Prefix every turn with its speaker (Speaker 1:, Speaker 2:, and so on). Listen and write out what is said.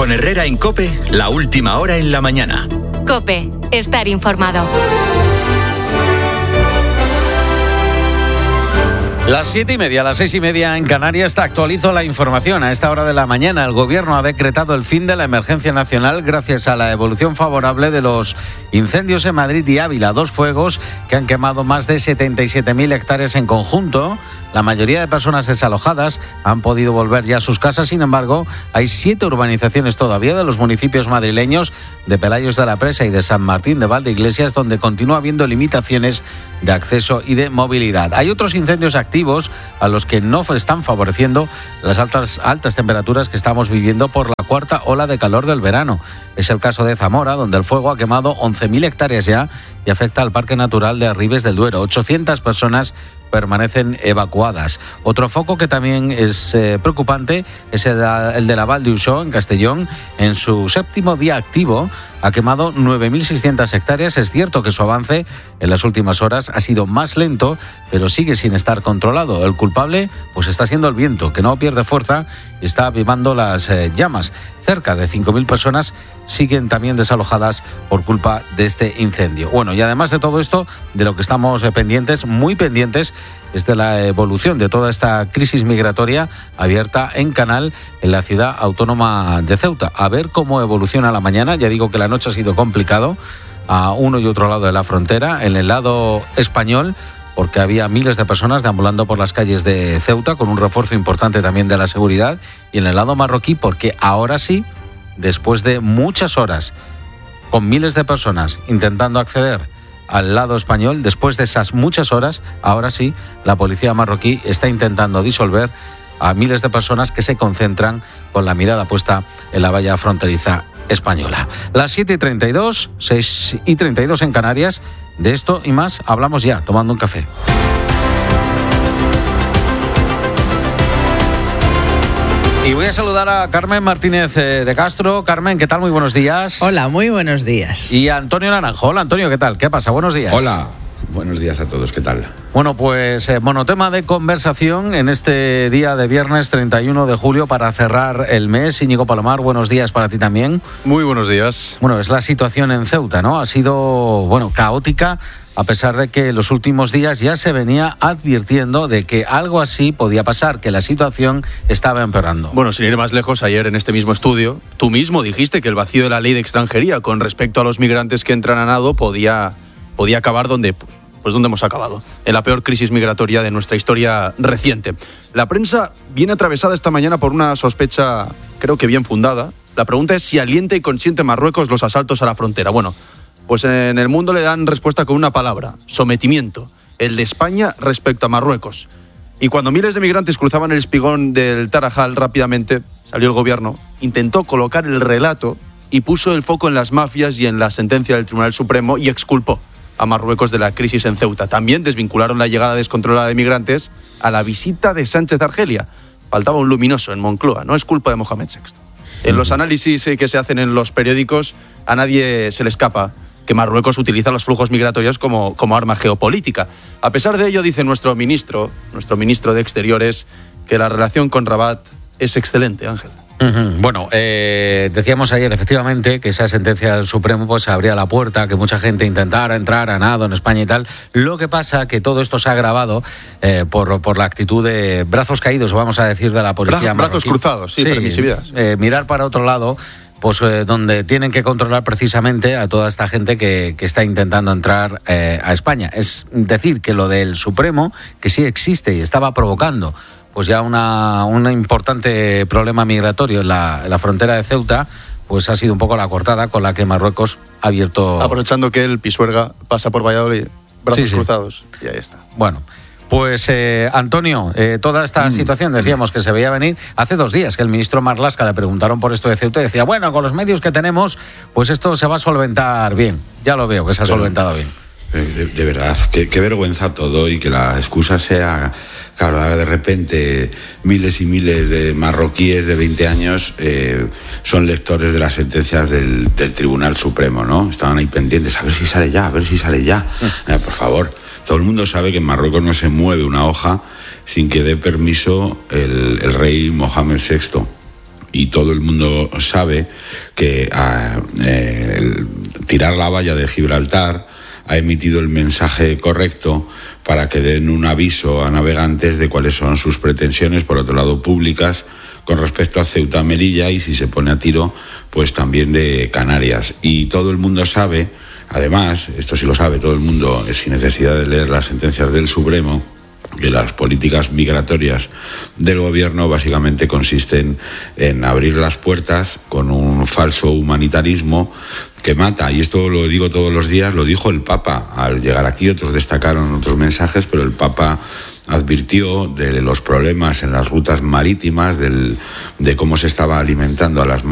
Speaker 1: Con Herrera en COPE, la última hora en la mañana.
Speaker 2: COPE, estar informado.
Speaker 3: Las 7:30, las 6:30 en Canarias, te actualizo la información. A esta hora de la mañana, el Gobierno ha decretado el fin de la emergencia nacional gracias a la evolución favorable de los incendios en Madrid y Ávila. 2 fuegos que han quemado más de 77.000 hectáreas en conjunto. La mayoría de personas desalojadas han podido volver ya a sus casas. Sin embargo, hay 7 urbanizaciones todavía de los municipios madrileños de Pelayos de la Presa y de San Martín de Valdeiglesias, donde continúa habiendo limitaciones de acceso y de movilidad. Hay otros incendios activos a los que no están favoreciendo las altas temperaturas que estamos viviendo por la cuarta ola de calor del verano. Es el caso de Zamora, donde el fuego ha quemado 11.000 hectáreas ya y afecta al Parque Natural de Arribes del Duero. 800 personas permanecen evacuadas. Otro foco que también es preocupante es el de la Val d'Uixó, en Castellón. En su 7º día activo ha quemado 9.600 hectáreas. Es cierto que su avance en las últimas horas ha sido más lento, pero sigue sin estar controlado. El culpable pues está siendo el viento, que no pierde fuerza y está avivando las llamas. Cerca de 5.000 personas siguen también desalojadas por culpa de este incendio. Bueno, y además de todo esto, de lo que estamos pendientes, muy pendientes, es de la evolución de toda esta crisis migratoria abierta en Canal, en la ciudad autónoma de Ceuta. A ver cómo evoluciona la mañana. Ya digo que la noche ha sido complicado a uno y otro lado de la frontera. En el lado español, porque había miles de personas deambulando por las calles de Ceuta, con un refuerzo importante también de la seguridad. Y en el lado marroquí, porque ahora sí, después de muchas horas, con miles de personas intentando acceder al lado español, después de esas muchas horas, ahora sí, la policía marroquí está intentando disolver a miles de personas que se concentran con la mirada puesta en la valla fronteriza española. Las 7:32, 6:32 en Canarias. De esto y más hablamos ya, tomando un café. Y voy a saludar a Carmen Martínez de Castro. Carmen, ¿qué tal? Muy buenos días.
Speaker 4: Hola, muy buenos días.
Speaker 3: Y a Antonio Naranjo. Hola, Antonio, ¿qué tal? ¿Qué pasa? Buenos días.
Speaker 5: Hola, buenos días a todos, ¿qué tal?
Speaker 3: Bueno, pues monotema de conversación en este día de viernes 31 de julio para cerrar el mes. Íñigo Palomar, buenos días para ti también.
Speaker 6: Muy buenos días.
Speaker 3: Bueno, es la situación en Ceuta, ¿no? Ha sido, bueno, caótica, a pesar de que en los últimos días ya se venía advirtiendo de que algo así podía pasar, que la situación estaba empeorando.
Speaker 6: Bueno, sin ir más lejos, ayer en este mismo estudio, tú mismo dijiste que el vacío de la ley de extranjería con respecto a los migrantes que entran a nado podía acabar donde hemos acabado, en la peor crisis migratoria de nuestra historia reciente. La prensa viene atravesada esta mañana por una sospecha, creo que bien fundada. La pregunta es si alienta y consiente Marruecos los asaltos a la frontera. Bueno, pues en el mundo le dan respuesta con una palabra: sometimiento, el de España respecto a Marruecos. Y cuando miles de migrantes cruzaban el espigón del Tarajal, rápidamente salió el gobierno, intentó colocar el relato y puso el foco en las mafias y en la sentencia del Tribunal Supremo y exculpó a Marruecos de la crisis en Ceuta. También desvincularon la llegada descontrolada de migrantes a la visita de Sánchez a Argelia. Faltaba un luminoso en Moncloa, no es culpa de Mohamed VI. En los análisis que se hacen en los periódicos, a nadie se le escapa que Marruecos utiliza los flujos migratorios como arma geopolítica. A pesar de ello, dice nuestro ministro de Exteriores, que la relación con Rabat es excelente, Ángel.
Speaker 3: Bueno, decíamos ayer efectivamente que esa sentencia del Supremo pues abría la puerta a que mucha gente intentara entrar a nado en España y tal. Lo que pasa que todo esto se ha agravado por la actitud de brazos caídos, vamos a decir, de la policía marroquí.
Speaker 6: Brazos cruzados, sí, permisividad.
Speaker 3: Mirar para otro lado, pues donde tienen que controlar precisamente a toda esta gente que está intentando entrar a España. Es decir, que lo del Supremo, que sí existe y estaba provocando pues ya un importante problema migratorio en la frontera de Ceuta, pues ha sido un poco la cortada con la que Marruecos ha abierto...
Speaker 6: Aprovechando que el Pisuerga pasa por Valladolid, brazos cruzados, y ahí está.
Speaker 3: Bueno, pues Antonio, toda esta situación decíamos que se veía venir. Hace 2 días que el ministro Marlaska le preguntaron por esto de Ceuta y decía, bueno, con los medios que tenemos, pues esto se va a solventar bien. Ya lo veo que se ha solventado bien.
Speaker 5: De verdad, qué vergüenza todo, y que la excusa sea... Claro, ahora de repente miles y miles de marroquíes de 20 años son lectores de las sentencias del Tribunal Supremo, ¿no? Estaban ahí pendientes, a ver si sale ya. Por favor, todo el mundo sabe que en Marruecos no se mueve una hoja sin que dé permiso el rey Mohamed VI. y todo el mundo sabe que tirar la valla de Gibraltar ha emitido el mensaje correcto para que den un aviso a navegantes de cuáles son sus pretensiones, por otro lado públicas, con respecto a Ceuta, Melilla y, si se pone a tiro, pues también de Canarias. Y todo el mundo sabe, además, esto sí lo sabe todo el mundo, sin necesidad de leer las sentencias del Supremo, que las políticas migratorias del gobierno básicamente consisten en abrir las puertas con un falso humanitarismo que mata, y esto lo digo todos los días, lo dijo el Papa al llegar aquí, otros destacaron otros mensajes, pero el Papa advirtió de los problemas en las rutas marítimas, de cómo se estaba alimentando a las